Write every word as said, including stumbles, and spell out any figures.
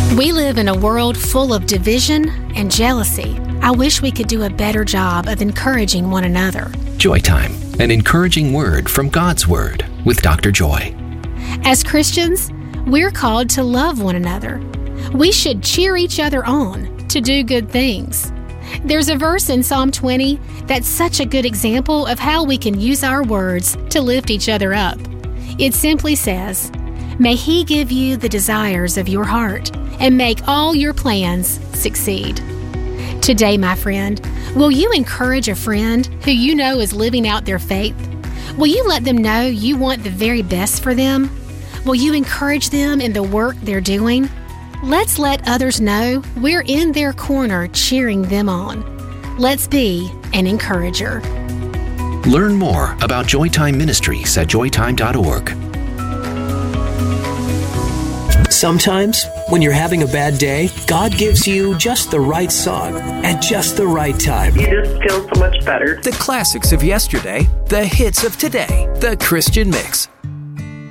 We live in a world full of division and jealousy. I wish we could do a better job of encouraging one another. Joy Time, an encouraging word from God's Word with Doctor Joy. As Christians, we're called to love one another. We should cheer each other on to do good things. There's a verse in Psalm twenty that's such a good example of how we can use our words to lift each other up. It simply says, "May He give you the desires of your heart and make all your plans succeed." Today, my friend, will you encourage a friend who you know is living out their faith? Will you let them know you want the very best for them? Will you encourage them in the work they're doing? Let's let others know we're in their corner cheering them on. Let's be an encourager. Learn more about Joytime Ministries at joy time dot org. Sometimes, when you're having a bad day, God gives you just the right song at just the right time. You just feel so much better. The classics of yesterday, the hits of today, the Christian Mix.